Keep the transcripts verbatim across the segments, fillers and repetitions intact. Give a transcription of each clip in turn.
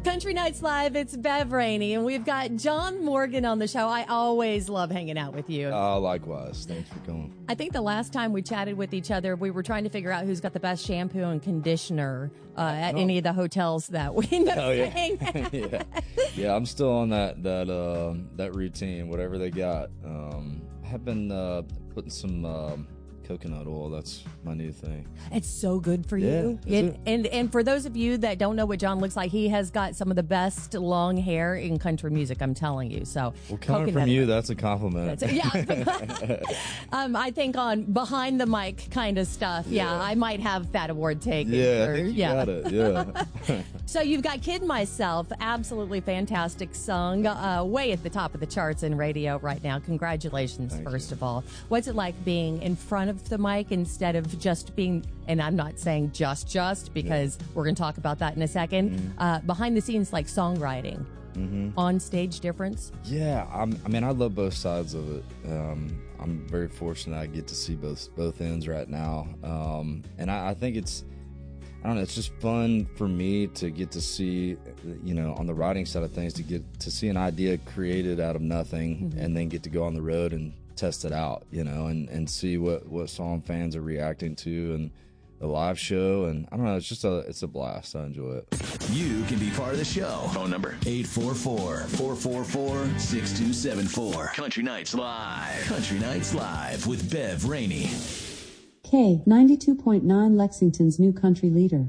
Country Nights Live, it's Bev Rainey, and we've got John Morgan on the show. I always love hanging out with you. Uh, likewise. Thanks for coming. I think the last time we chatted with each other, we were trying to figure out who's got the best shampoo and conditioner uh, at oh. any of the hotels that we end up oh, yeah. staying at. yeah. yeah, I'm still on that that uh, that routine, whatever they got. Um, I have been uh, putting some... Um, coconut oil, that's my new thing. It's so good for you. Yeah, it, it. And and for those of you that don't know what John looks like, he has got some of the best long hair in country music, I'm telling you. So well, coming from you, that's a compliment. That's, yeah. um, I think on behind the mic kind of stuff, yeah, yeah I might have that award taken. Yeah, or, I think you yeah. got it, yeah. So you've got Kid Myself, absolutely fantastic song, uh, way at the top of the charts in radio right now. Congratulations, Thank first you. of all. What's it like being in front of the mic instead of just being, and I'm not saying just just because yeah. we're going to talk about that in a second, mm-hmm. uh, behind the scenes like songwriting, mm-hmm. on stage difference? Yeah, I'm, I mean, I love both sides of it. Um, I'm very fortunate I get to see both both ends right now. Um, and I, I think it's, I don't know, it's just fun for me to get to see, you know, on the writing side of things, to get to see an idea created out of nothing mm-hmm. and then get to go on the road and test it out, you know, and, and see what, what song fans are reacting to and the live show. And I don't know, it's just a, it's a blast. I enjoy it. You can be part of the show. Phone number eight four four, four four four, six two seven four. Country Nights Live. Country Nights Live with Bev Rainey. K ninety-two point nine, Lexington's new country leader.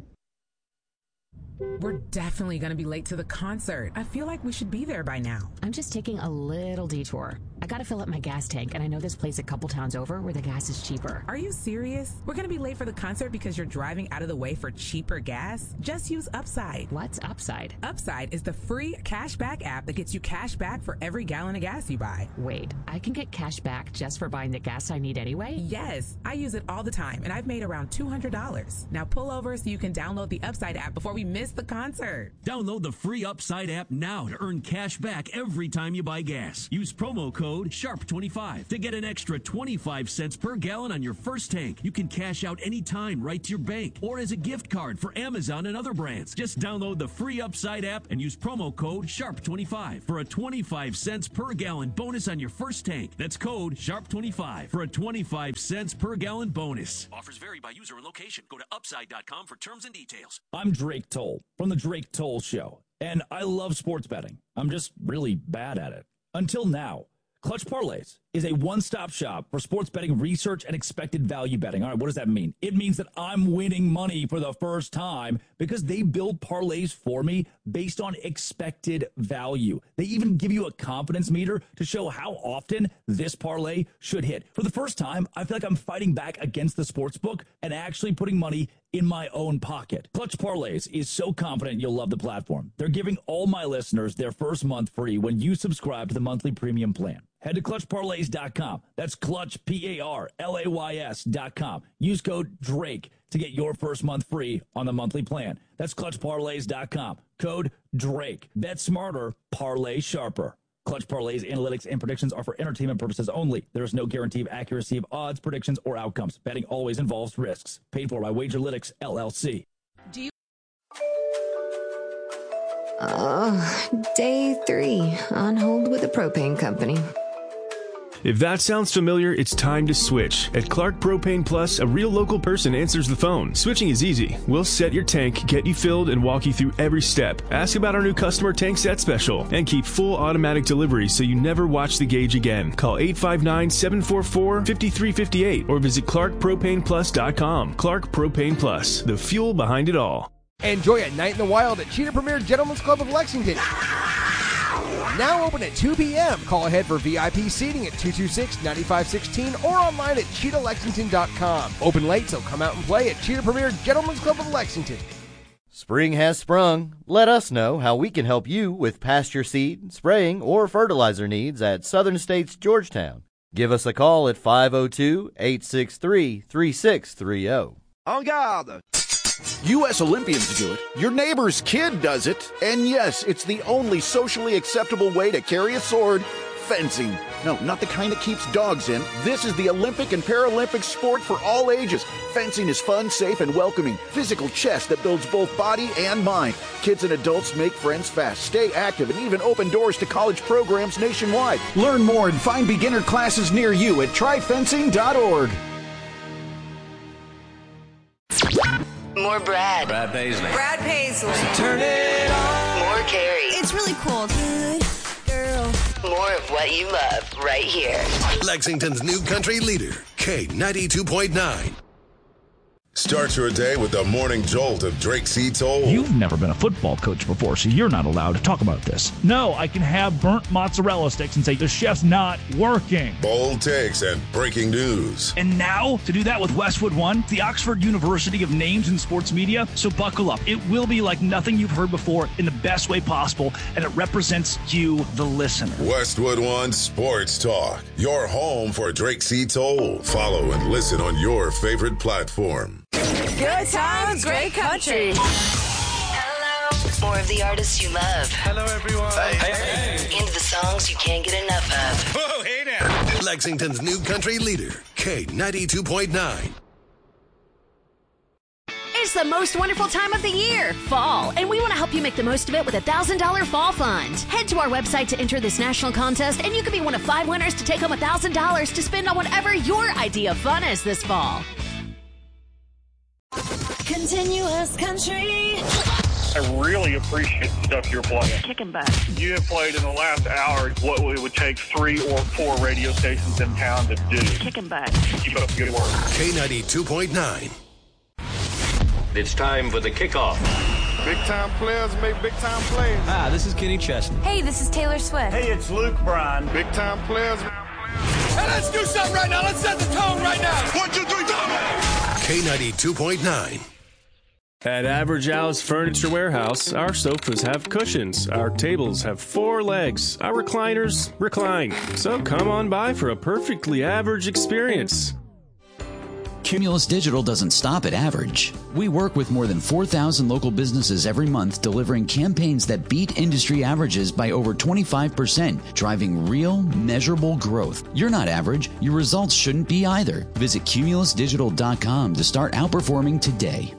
We're definitely going to be late to the concert. I feel like we should be there by now. I'm just taking a little detour. I got to fill up my gas tank, and I know this place a couple towns over where the gas is cheaper. Are you serious? We're going to be late for the concert because you're driving out of the way for cheaper gas? Just use Upside. What's Upside? Upside is the free cashback app that gets you cash back for every gallon of gas you buy. Wait, I can get cash back just for buying the gas I need anyway? Yes, I use it all the time, and I've made around two hundred dollars. Now pull over so you can download the Upside app before we miss the concert. Download the free Upside app now to earn cash back every time you buy gas. Use promo code sharp twenty-five to get an extra twenty-five cents per gallon on your first tank. You can cash out anytime right to your bank or as a gift card for Amazon and other brands. Just download the free Upside app and use promo code sharp twenty-five for a twenty-five cents per gallon bonus on your first tank. That's code sharp twenty-five for a twenty-five cents per gallon bonus. Offers vary by user and location. Go to upside dot com for terms and details. I'm Drake Toll from the Drake Toll Show, and I love sports betting. I'm just really bad at it. Until now. Clutch Parlays is a one-stop shop for sports betting research and expected value betting. All right, what does that mean? It means that I'm winning money for the first time because they build parlays for me based on expected value. They even give you a confidence meter to show how often this parlay should hit. For the first time, I feel like I'm fighting back against the sports book and actually putting money in my own pocket. Clutch Parlays is so confident you'll love the platform. They're giving all my listeners their first month free when you subscribe to the monthly premium plan. Head to clutch parlays dot com. That's Clutch, P A R L A Y S dot com. Use code DRAKE to get your first month free on the monthly plan. That's clutch parlays dot com. Code DRAKE. Bet smarter, parlay sharper. Clutch Parlays, analytics, and predictions are for entertainment purposes only. There is no guarantee of accuracy of odds, predictions, or outcomes. Betting always involves risks. Paid for by Wagerlytics, L L C. Do you... Oh, day three on hold with the propane company. If that sounds familiar, it's time to switch. At Clark Propane Plus, a real local person answers the phone. Switching is easy. We'll set your tank, get you filled, and walk you through every step. Ask about our new customer tank set special, and keep full automatic delivery so you never watch the gauge again. Call eight five nine, seven four four, five three five eight or visit clark propane plus dot com. Clark Propane Plus, the fuel behind it all. Enjoy a night in the wild at Cheetah Premier Gentlemen's Club of Lexington. Now open at two p.m. Call ahead for V I P seating at two two six, nine five one six or online at cheetah lexington dot com. Open late, so come out and play at Cheetah Premier Gentlemen's Club of Lexington. Spring has sprung. Let us know how we can help you with pasture seed, spraying, or fertilizer needs at Southern States Georgetown. Give us a call at five oh two, eight six three, three six three oh. En garde! U S Olympians do it, your neighbor's kid does it, and yes, it's the only socially acceptable way to carry a sword Fencing. No, not the kind that keeps dogs in. This is the Olympic and Paralympic sport for all ages. Fencing is fun, safe, and welcoming. Physical chess that builds both body and mind. Kids and adults make friends fast, stay active, and even open doors to college programs nationwide. Learn more and find beginner classes near you at try fencing dot org. More Brad. Brad Paisley. Brad Paisley. So turn it on. More Carrie. It's really cool. Good girl. More of what you love right here. Lexington's new country leader, K ninety-two point nine. Start your day with the morning jolt of Drake C. Toll. You've never been a football coach before, so you're not allowed to talk about this. No, I can have burnt mozzarella sticks and say the chef's not working. Bold takes and breaking news. And now, to do that with Westwood One, the Oxford University of names in sports media, so buckle up. It will be like nothing you've heard before in the best way possible, and it represents you, the listener. Westwood One Sports Talk, your home for Drake C. Toll. Follow and listen on your favorite platform. Good times, great country. Hello. More of the artists you love. Hello, everyone. Hey, hey. Into the songs you can't get enough of. Whoa, hey now. Lexington's new country leader, K ninety-two point nine. It's the most wonderful time of the year, fall, and we want to help you make the most of it with a one thousand dollars Fall Fund. Head to our website to enter this national contest, and you could be one of five winners to take home one thousand dollars to spend on whatever your idea of fun is this fall. Continuous country. I really appreciate the stuff you're playing. Kicking butt. You have played in the last hour what it would take three or four radio stations in town to do. Kicking butt. Keep up the good work. K ninety-two point nine. It's time for the kickoff. Big time players make big time plays. Hi, this is Kenny Chesney. Hey, this is Taylor Swift. Hey, it's Luke Bryan. Big time players. Hey, let's do something right now. Let's set the tone right now. One, two, three, go! K ninety-two point nine. At Average Al's Furniture Warehouse, our sofas have cushions, our tables have four legs, our recliners recline. So come on by for a perfectly average experience. Cumulus Digital doesn't stop at average. We work with more than four thousand local businesses every month, delivering campaigns that beat industry averages by over twenty-five percent, driving real, measurable growth. You're not average. Your results shouldn't be either. Visit cumulus digital dot com to start outperforming today.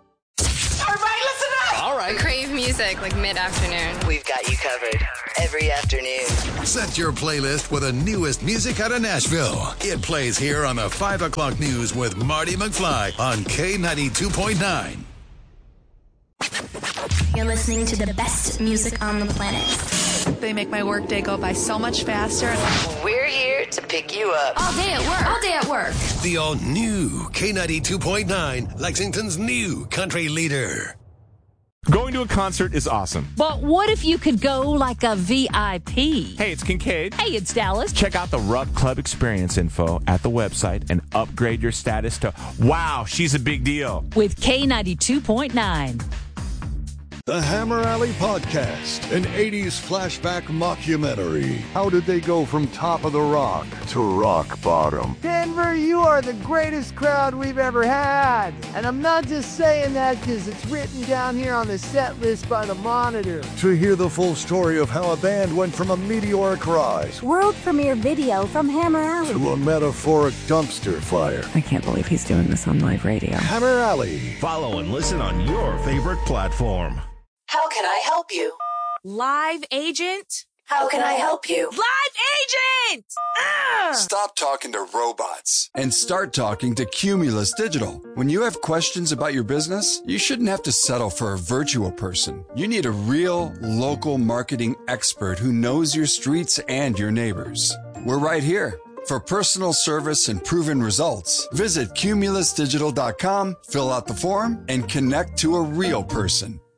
I crave music like mid-afternoon. We've got you covered every afternoon. Set your playlist with the newest music out of Nashville. It plays here on the five o'clock news with Marty McFly on K ninety-two point nine. You're listening to the best music on the planet. They make my workday go by so much faster. We're here to pick you up. All day at work. All day at work. The all-new K ninety-two point nine, Lexington's new country leader. Going to a concert is awesome. But what if you could go like a V I P? Hey, it's Kincaid. Hey, it's Dallas. Check out the Rupp Club experience info at the website and upgrade your status to, wow, she's a big deal. With K ninety-two point nine. The Hammer Alley Podcast, an eighties flashback mockumentary. How did they go from top of the rock to rock bottom? Denver, you are the greatest crowd we've ever had. And I'm not just saying that because it's written down here on the set list by the Monitor. To hear the full story of how a band went from a meteoric rise, world premiere video from Hammer Alley, to a metaphoric dumpster fire. I can't believe he's doing this on live radio. Hammer Alley. Follow and listen on your favorite platform. How can I help you? Live agent? How can I help you? Live agent! Ugh! Stop talking to robots and start talking to Cumulus Digital. When you have questions about your business, you shouldn't have to settle for a virtual person. You need a real, local marketing expert who knows your streets and your neighbors. We're right here. For personal service and proven results, visit cumulus digital dot com, fill out the form, and connect to a real person.